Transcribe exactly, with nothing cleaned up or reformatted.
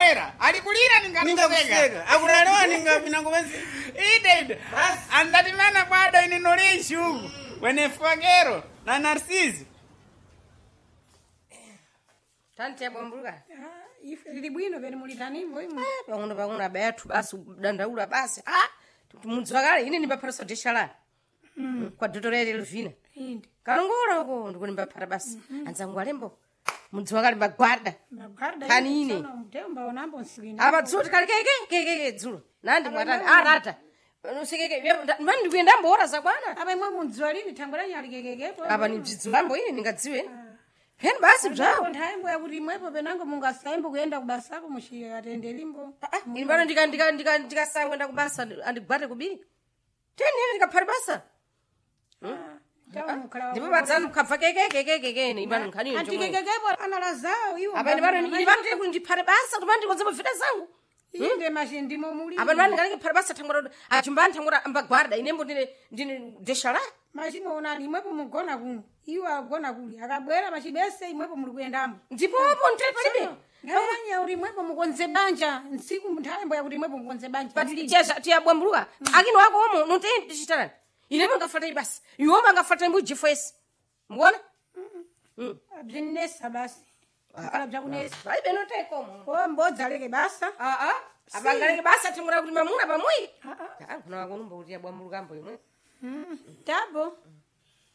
Era, alikulira ningakuseka. Akulalewa ninga vinangomezi. Ide ide. Andati mana bado ini nolishu. Wene Fagero na Narcisi. Tante bwambuka. Ife lili bwino vene mulitanimbo imwe. Pang'ono pang'ono abayatu basi dandaula basi. Ah, mudzakale ine ndimbaphata deshala. Kwa dotorere Elvina. Indi. Kalungula uko ndiko ndimbaphata basi. Anzangu alembo. Mudzakale mbagwada. Magwarda. Kanine. Mtemba onambo nsikini. Aba dzuti kale keke keke dzulo. Nandi mwatani arata. Usikeke mandi kuenda mbora za bwana. Aba imwe mudzwalini tangora nyali kekekepo. Aba ni bzidzambo ine ningadziwe. Hen basi bzao. Nthaimbo yakuti imwepo penango mungasaimbo kuyenda kubasako mushiye atende limbo. Ini bana ndika ndika ndika ndikasanga kwenda kubasa andigwate kubiri. Teni ndikaphata basa. Ndipo badzana ukapfa keke keke keke ine ibana nkhani yo. Antikekekepo analazao iwo. Aba ni bana ndibate kuti ndiphata basa kuti ndikonze mafita zangu. Inde mashindimo muli. Aba bana ngaleke phata basa thangora achumbani thangora ambagwarda inembo ndine ndine deshala. Mashimo ona imwepo mugona kuno. Iwo agona kuli. Akabwera machibese imwepo muli kuyendamo. Ndipo hapo ntepalibe. Ngawanya uri imwepo mukonze banja. Nsiku nthaimbo yakuti imwepo mukonze banja. Pati chesha tiyabwambuluka. Akino wako omo notendi chitana. Ine mangafata ibasi. Iwo mangafata imbu jifwesi. Mbona? Abzinesa basi. Akala bzakunesa. Baibe notekomo. Ko mbodza leke basa. Ah ah. Abangaleke basa tumura kuti mamuna pamwi. Ah ah. Kuna wako numba kuti yabwambuluka mbo imwe. Tabo.